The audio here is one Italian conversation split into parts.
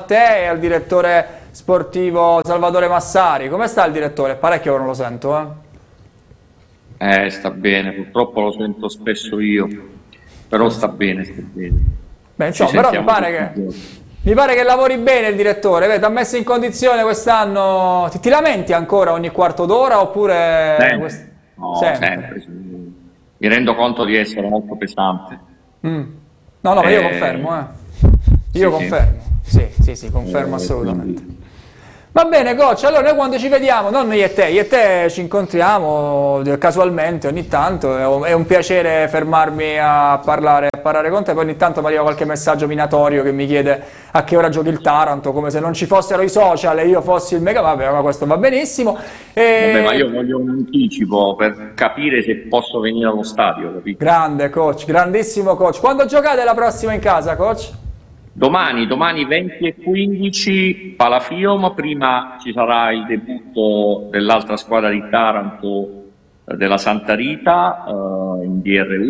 te e al direttore sportivo Salvatore Massari. Come sta il direttore? Parecchio che non lo sento, Sta bene, purtroppo lo sento spesso io, però sta bene, sta bene. Beh, insomma, però mi pare che lavori bene il direttore, ti ha messo in condizione quest'anno, ti lamenti ancora ogni quarto d'ora oppure... Sempre. No, sempre. Mi rendo conto di essere molto pesante. No, ma io confermo, Io confermo, sì, confermo assolutamente. Va bene, coach, allora noi quando ci vediamo, non io e te ci incontriamo casualmente ogni tanto, è un piacere fermarmi a parlare con te, poi ogni tanto mi arriva qualche messaggio minatorio che mi chiede a che ora giochi il Taranto, come se non ci fossero i social e io fossi il mega, vabbè, ma questo va benissimo. Vabbè, ma io voglio un anticipo per capire se posso venire allo stadio, capito? Grande coach, grandissimo coach. Quando giocate la prossima in casa, coach? Domani 20:15 Palafium, prima ci sarà il debutto dell'altra squadra di Taranto, della Santa Rita, in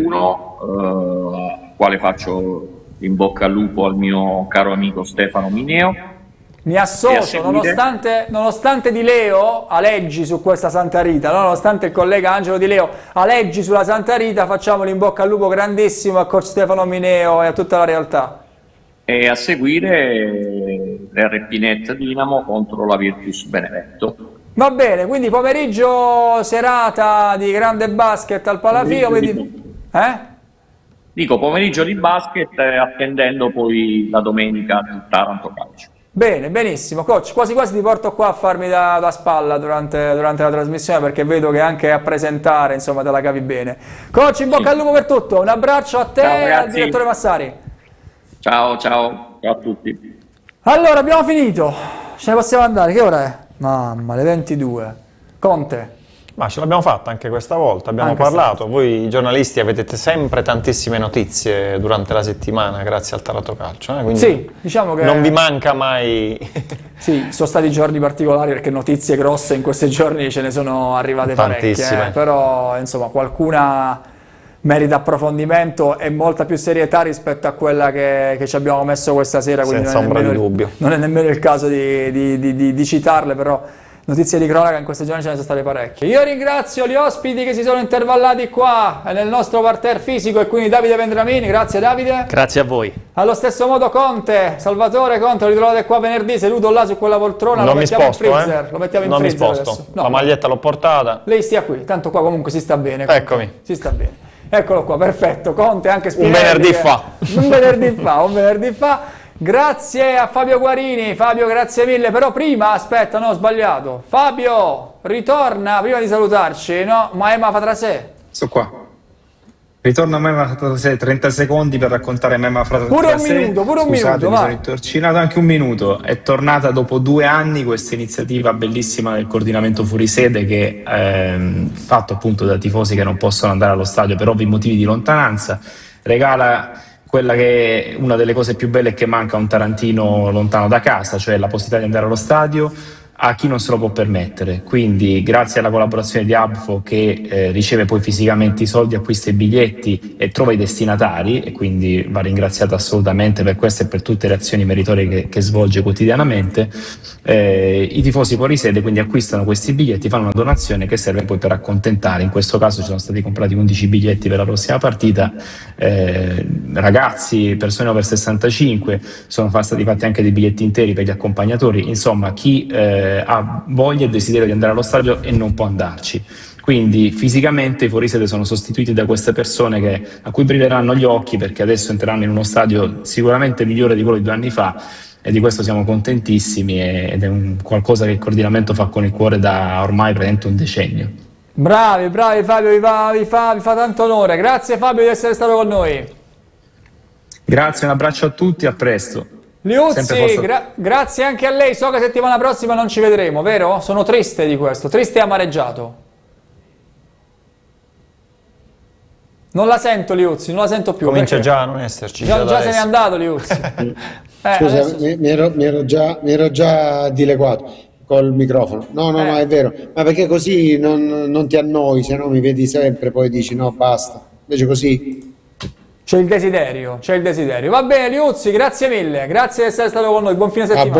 DR1, quale faccio in bocca al lupo al mio caro amico Stefano Mineo. Mi associo, nonostante Di Leo aleggi su questa Santa Rita, nonostante il collega Angelo Di Leo aleggi sulla Santa Rita, facciamo l'in bocca al lupo grandissimo a coach Stefano Mineo e a tutta la realtà. E a seguire l'RP-Net Dinamo contro la Virtus Benevento. Va bene, quindi pomeriggio, serata di grande basket al Palafium. Dico pomeriggio di basket, attendendo poi la domenica del Taranto Calcio. Bene, benissimo, coach, quasi quasi ti porto qua a farmi da spalla durante la trasmissione, perché vedo che anche a presentare, insomma, te la cavi bene. Coach, in bocca al lupo per tutto, un abbraccio a te e al direttore Massari. Ciao a tutti. Allora, abbiamo finito, ce ne possiamo andare, che ora è? Mamma, le 22. Conte. Ma ce l'abbiamo fatta anche questa volta, abbiamo parlato, voi giornalisti avete sempre tantissime notizie durante la settimana grazie al Taranto Calcio, quindi sì, diciamo che non vi manca mai... Sì, sono stati giorni particolari perché notizie grosse in questi giorni ce ne sono arrivate parecchie, però insomma qualcuna merita approfondimento e molta più serietà rispetto a quella che ci abbiamo messo questa sera, quindi senza ombra di dubbio. Non è nemmeno il caso di citarle, però notizie di cronaca in questi giorni ce ne sono state parecchie. Io ringrazio gli ospiti che si sono intervallati qua nel nostro parterre fisico, e quindi Davide Vendramini, grazie Davide. Grazie a voi. Allo stesso modo Conte, Salvatore Conte, lo ritrovate qua venerdì seduto là su quella poltrona, lo mettiamo in freezer, lo mettiamo in non freezer mi sposto, adesso. No, la maglietta l'ho portata. Lei stia qui, tanto qua comunque si sta bene. Conte. Eccomi. Si sta bene. Eccolo qua, perfetto, Conte anche Spinelli. Un venerdì fa. Un venerdì fa. Grazie a Fabio Guarini, Fabio grazie mille, però prima, aspetta, no, ho sbagliato. Fabio, ritorna prima di salutarci, no? Maema Fatrasè. Sto qua. Ritorno a Maema Fatrasè, 30 secondi per raccontare Maema Fatrasè. Pure un minuto, mi sono intorcinato anche un minuto. È tornata dopo 2 anni questa iniziativa bellissima del coordinamento fuorisede che fatto appunto da tifosi che non possono andare allo stadio per ovvi motivi di lontananza, regala quella che è una delle cose più belle che manca a un tarantino lontano da casa, cioè la possibilità di andare allo stadio a chi non se lo può permettere. Quindi grazie alla collaborazione di Abfo che riceve poi fisicamente i soldi, acquista i biglietti e trova i destinatari, e quindi va ringraziata assolutamente per questo e per tutte le azioni meritorie che svolge quotidianamente. I tifosi fuori sede quindi acquistano questi biglietti, fanno una donazione che serve poi per accontentare, in questo caso ci sono stati comprati 11 biglietti per la prossima partita, ragazzi, persone over 65, sono stati fatti anche dei biglietti interi per gli accompagnatori, insomma chi ha voglia e desiderio di andare allo stadio e non può andarci. Quindi fisicamente i fuorisede sono sostituiti da queste persone a cui brilleranno gli occhi, perché adesso entreranno in uno stadio sicuramente migliore di quello di 2 anni fa, e di questo siamo contentissimi, ed è qualcosa che il coordinamento fa con il cuore da ormai praticamente un decennio. Bravi Fabio, vi fa tanto onore. Grazie Fabio di essere stato con noi. Grazie, un abbraccio a tutti, a presto. Liuzzi, grazie anche a lei, so che settimana prossima non ci vedremo, vero? Sono triste di questo, triste e amareggiato. Non la sento Liuzzi, non la sento più. Comincia perché? già a non esserci. Già se n'è andato Liuzzi. Scusa, mi ero già dileguato col microfono. No, è vero, ma perché così non ti annoi, se no mi vedi sempre, poi dici no, basta. Invece così... C'è il desiderio, c'è il desiderio. Va bene, Liuzzi, grazie mille, grazie di essere stato con noi, buon fine settimana.